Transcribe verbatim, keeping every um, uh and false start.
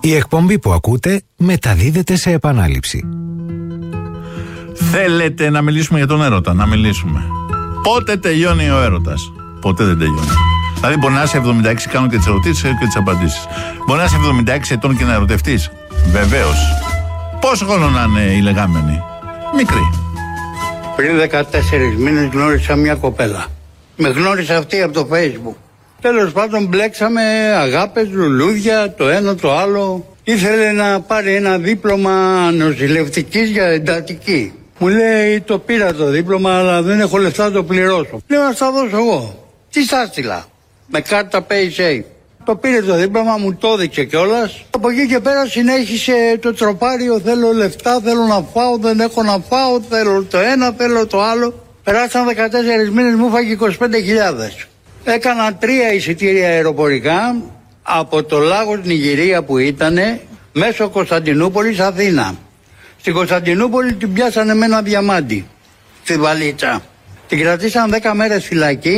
Η εκπομπή που ακούτε μεταδίδεται σε επανάληψη. Θέλετε να μιλήσουμε για τον έρωτα, να μιλήσουμε. Πότε τελειώνει ο έρωτας? Ποτέ δεν τελειώνει. Δηλαδή, μπορεί να είσαι εβδομήντα έξι, κάνω και τις ερωτήσεις και τις απαντήσεις. Μπορεί να είσαι εβδομήντα έξι ετών και να ερωτευτείς. Βεβαίως. Πόσο χρόνο να είναι οι λεγάμενοι? Μικροί. Πριν δεκατέσσερις μήνες γνώρισα μια κοπέλα. Με γνώρισε αυτή από το Facebook. Τέλος πάντων, μπλέξαμε αγάπες, λουλούδια, το ένα το άλλο. Ήθελε να πάρει ένα δίπλωμα νοσηλευτικής για εντατική. Μου λέει, το πήρα το δίπλωμα, αλλά δεν έχω λεφτά να το πληρώσω. Λέω, να στα δώσω εγώ. Τι σας στείλα? Με κάρτα PaySafe. Το πήρε το δίπλωμα, μου το έδειξε κιόλας. Από εκεί και πέρα συνέχισε το τροπάριο. Θέλω λεφτά, θέλω να φάω, δεν έχω να φάω. Θέλω το ένα, θέλω το άλλο. Περάσαν δεκατέσσερις μήνες, μου φάγει είκοσι πέντε χιλιάδες. Έκανα τρία εισιτήρια αεροπορικά από το Λάγος Νιγηρία που ήτανε, μέσω Κωνσταντινούπολης Αθήνα. Στην Κωνσταντινούπολη την πιάσανε με ένα διαμάντι στη βαλίτσα. Την κρατήσαν δέκα μέρες φυλακή.